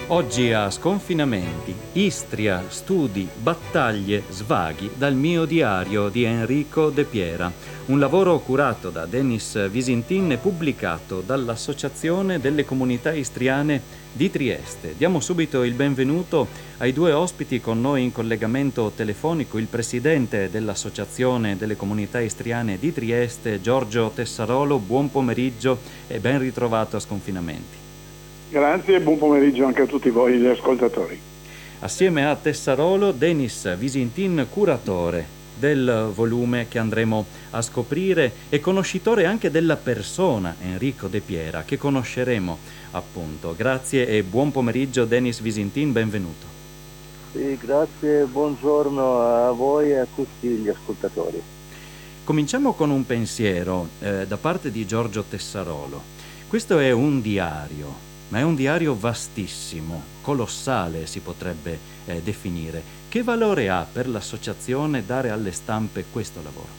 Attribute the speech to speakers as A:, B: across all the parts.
A: Oggi a Sconfinamenti, Istria, studi, battaglie, svaghi dal mio diario di Enrico De Piera, un lavoro curato da Denis Visintin e pubblicato dall'Associazione delle Comunità Istriane di Trieste. Diamo subito il benvenuto ai due ospiti con noi in collegamento telefonico, il presidente dell'Associazione delle Comunità Istriane di Trieste, Giorgio Tessarolo. Buon pomeriggio e ben ritrovato a Sconfinamenti.
B: Grazie e buon pomeriggio anche a tutti voi gli ascoltatori.
A: Assieme a Tessarolo, Denis Visintin, curatore del volume che andremo a scoprire e conoscitore anche della persona Enrico De Piera, che conosceremo appunto. Grazie e buon pomeriggio Denis Visintin, benvenuto.
C: Sì, grazie, buongiorno a voi e a tutti gli ascoltatori.
A: Cominciamo con un pensiero da parte di Giorgio Tessarolo. Questo è un diario, ma è un diario vastissimo, colossale si potrebbe definire. Che valore ha per l'associazione dare alle stampe questo lavoro?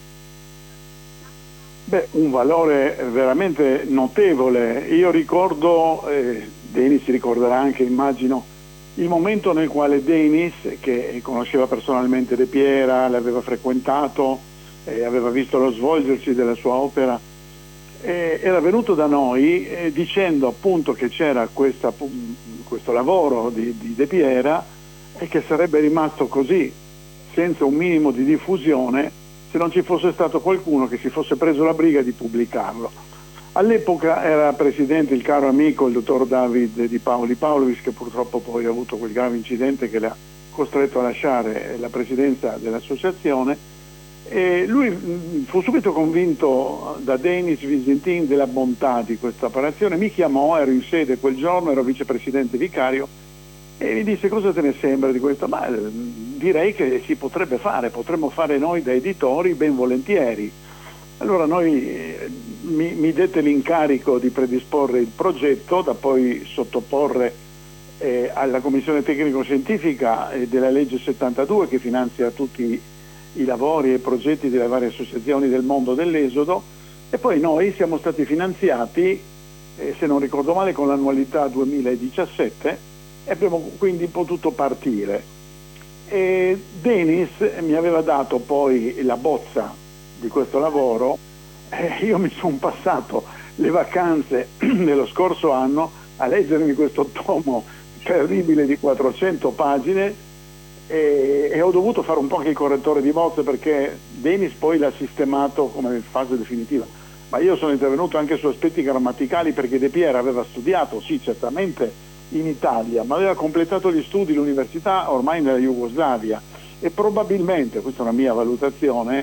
B: Beh, un valore veramente notevole. Io ricordo, Denis si ricorderà anche, immagino, il momento nel quale Denis, che conosceva personalmente De Piera, l'aveva frequentato, aveva visto lo svolgersi della sua opera, era venuto da noi dicendo appunto che c'era questo lavoro di De Piera e che sarebbe rimasto così, senza un minimo di diffusione, se non ci fosse stato qualcuno che si fosse preso la briga di pubblicarlo. All'epoca era presidente il caro amico, il dottor David Di Paulovic, che purtroppo poi ha avuto quel grave incidente che l'ha costretto a lasciare la presidenza dell'associazione. E lui fu subito convinto da Denis Visintin della bontà di questa operazione, mi chiamò, ero in sede quel giorno, ero vicepresidente vicario, e mi disse: cosa te ne sembra di questo? Ma direi che si potrebbe fare, potremmo fare noi da editori ben volentieri. Allora mi dette l'incarico di predisporre il progetto da poi sottoporre alla commissione tecnico-scientifica della legge 72 che finanzia tutti i lavori e i progetti delle varie associazioni del mondo dell'esodo, e poi noi siamo stati finanziati, se non ricordo male, con l'annualità 2017 e abbiamo quindi potuto partire. E Denis mi aveva dato poi la bozza di questo lavoro e io mi sono passato le vacanze dello scorso anno a leggermi questo tomo terribile di 400 pagine e ho dovuto fare un po' anche il correttore di bozze perché Denis poi l'ha sistemato come fase definitiva, ma io sono intervenuto anche su aspetti grammaticali perché De Piera aveva studiato, sì, certamente in Italia, ma aveva completato gli studi all'università ormai nella Jugoslavia e probabilmente, questa è una mia valutazione,